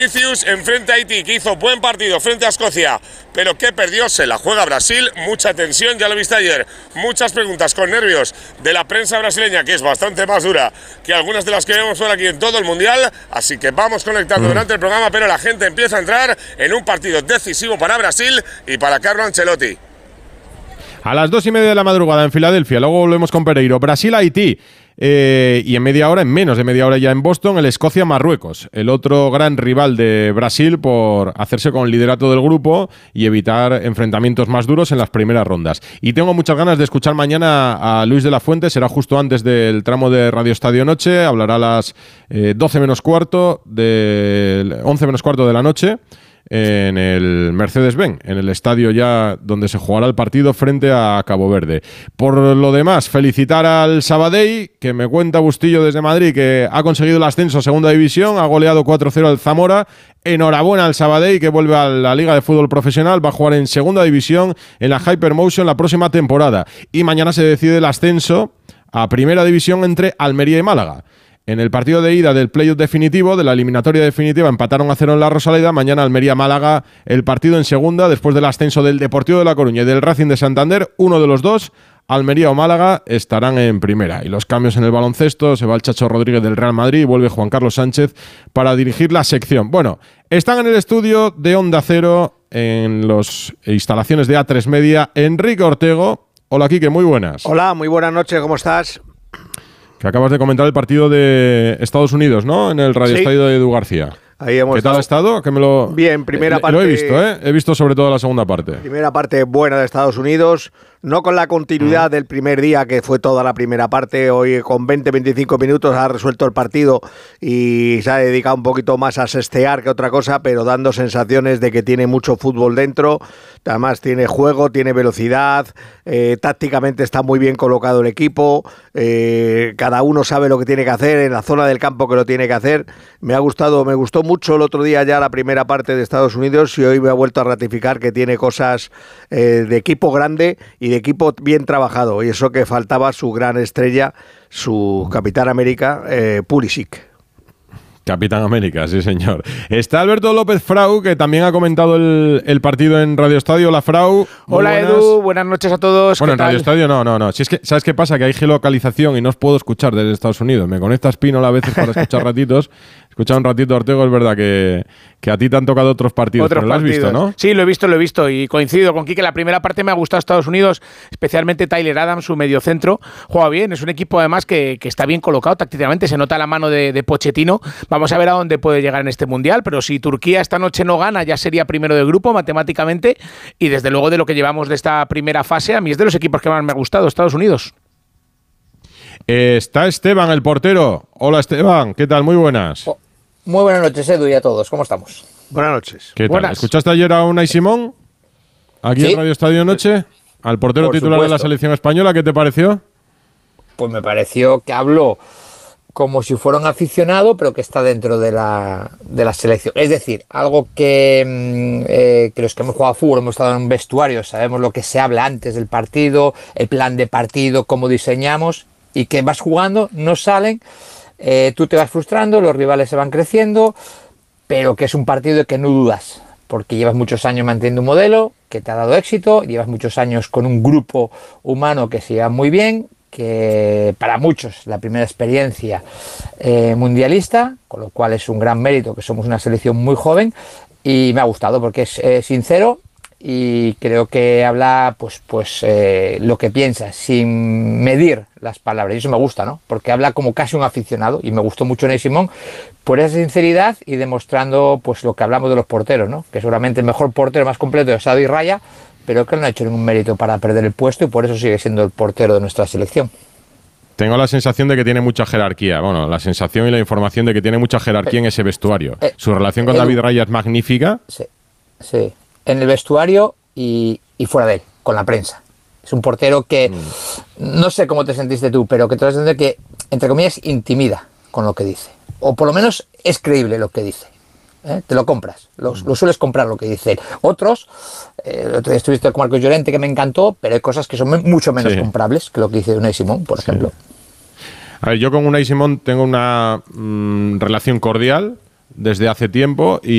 Vinicius enfrente a Haití, que hizo buen partido frente a Escocia, pero que perdió, se la juega Brasil, mucha tensión, ya lo viste ayer, muchas preguntas con nervios de la prensa brasileña, que es bastante más dura que algunas de las que vemos por aquí en todo el Mundial, así que vamos conectando durante el programa, pero la gente empieza a entrar en un partido decisivo para Brasil y para Carlo Ancelotti. A las 2:30 de la madrugada en Filadelfia, luego volvemos con Pereiro, Brasil-Haití. Y en menos de media hora ya en Boston, el Escocia-Marruecos, el otro gran rival de Brasil por hacerse con el liderato del grupo y evitar enfrentamientos más duros en las primeras rondas. Y tengo muchas ganas de escuchar mañana a Luis de la Fuente, será justo antes del tramo de Radio Estadio Noche, hablará a las 11 menos cuarto de la noche. En el Mercedes-Benz, en el estadio ya donde se jugará el partido frente a Cabo Verde. Por lo demás, felicitar al Sabadell, que me cuenta Bustillo desde Madrid, que ha conseguido el ascenso a Segunda División, ha goleado 4-0 al Zamora. Enhorabuena al Sabadell, que vuelve a la Liga de Fútbol Profesional, va a jugar en Segunda División en la Hypermotion la próxima temporada. Y mañana se decide el ascenso a Primera División entre Almería y Málaga. En el partido de ida del playoff definitivo, de la eliminatoria definitiva, empataron a 0 en la Rosaleda. Mañana Almería-Málaga, el partido en segunda, después del ascenso del Deportivo de La Coruña y del Racing de Santander. Uno de los dos, Almería o Málaga, estarán en primera. Y los cambios en el baloncesto, se va el Chacho Rodríguez del Real Madrid y vuelve Juan Carlos Sánchez para dirigir la sección. Bueno, están en el estudio de Onda Cero, en las instalaciones de A3 Media, Enrique Ortego. Hola, Quique, muy buenas. Hola, muy buenas noches, ¿cómo estás? Que acabas de comentar el partido de Estados Unidos, ¿no? En el radioestadio de Edu García. Ahí hemos ¿Qué tal ha estado? Bien, primera parte. Lo he visto, ¿eh? He visto sobre todo la segunda parte. Primera parte buena de Estados Unidos. No con la continuidad del primer día, que fue toda la primera parte. Hoy con 20-25 minutos ha resuelto el partido y se ha dedicado un poquito más a sestear que otra cosa, pero dando sensaciones de que tiene mucho fútbol dentro. Además tiene juego, tiene velocidad, tácticamente está muy bien colocado el equipo. Cada uno sabe lo que tiene que hacer en la zona del campo que lo tiene que hacer. Me gustó mucho el otro día ya la primera parte de Estados Unidos y hoy me ha vuelto a ratificar que tiene cosas de equipo grande y de equipo bien trabajado, y eso que faltaba su gran estrella, su Capitán América, Pulisic. Capitán América, sí señor. Está Alberto López Frau, que también ha comentado el partido en Radio Estadio. Hola, Frau. Hola, buenas. Edu, buenas noches a todos. Bueno, en Radio Estadio no. Si es que, ¿sabes qué pasa? Que hay geolocalización y no os puedo escuchar desde Estados Unidos. Me conecta Espínola a veces para escuchar ratitos. Escuchar un ratito, Ortego, es verdad que a ti te han tocado otros partidos, pero lo has visto, ¿no? Sí, lo he visto y coincido con Quique. La primera parte me ha gustado Estados Unidos, especialmente Tyler Adams, su mediocentro. Juega bien, es un equipo además que está bien colocado tácticamente, se nota la mano de Pochettino. Vamos a ver a dónde puede llegar en este Mundial, pero si Turquía esta noche no gana, ya sería primero de grupo matemáticamente, y desde luego de lo que llevamos de esta primera fase, a mí es de los equipos que más me ha gustado, Estados Unidos. Está Esteban, el portero. Hola, Esteban, ¿qué tal? Muy buenas. Muy buenas noches, Edu, y a todos. ¿Cómo estamos? Buenas noches. ¿Qué tal? Buenas. ¿Escuchaste ayer a Unai Simón? Aquí en Radio Estadio Noche, al portero titular de la selección española. ¿Qué te pareció? Pues me pareció que habló como si fuera un aficionado, pero que está dentro de la selección. Es decir, algo que los que hemos jugado a fútbol, hemos estado en un vestuario, sabemos lo que se habla antes del partido, el plan de partido, cómo diseñamos, y que vas jugando, no salen, tú te vas frustrando, los rivales se van creciendo, pero que es un partido de que no dudas, porque llevas muchos años manteniendo un modelo que te ha dado éxito, llevas muchos años con un grupo humano que se lleva muy bien, que para muchos la primera experiencia mundialista, con lo cual es un gran mérito que somos una selección muy joven, y me ha gustado porque es sincero y creo que habla pues lo que piensa sin medir las palabras, y eso me gusta, ¿no? Porque habla como casi un aficionado, y me gustó mucho Unai Simón por esa sinceridad y demostrando pues lo que hablamos de los porteros, ¿no? Que seguramente el mejor portero más completo es Xavi Raya, pero que no ha hecho ningún mérito para perder el puesto y por eso sigue siendo el portero de nuestra selección. Tengo la sensación de que tiene mucha jerarquía. Bueno, la sensación y la información de que tiene mucha jerarquía en ese vestuario. Su relación con David Raya es magnífica. Sí. En el vestuario y fuera de él, con la prensa. Es un portero que, no sé cómo te sentiste tú, pero que te vas a entender que, entre comillas, intimida con lo que dice. O por lo menos es creíble lo que dice. Te lo compras, lo sueles comprar lo que dice él. Otros, el otro día estuviste con Marcos Llorente, que me encantó, pero hay cosas que son mucho menos comprables que lo que dice Unai Simón, por ejemplo. A ver, yo con Unai Simón tengo una relación cordial desde hace tiempo y